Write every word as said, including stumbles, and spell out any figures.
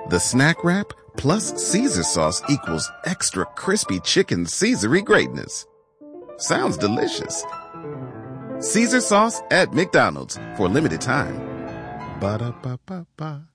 The snack wrap plus Caesar sauce equals extra crispy chicken Caesar-y greatness. Sounds delicious. Caesar sauce at McDonald's for a limited time. Ba-da-ba-ba-ba.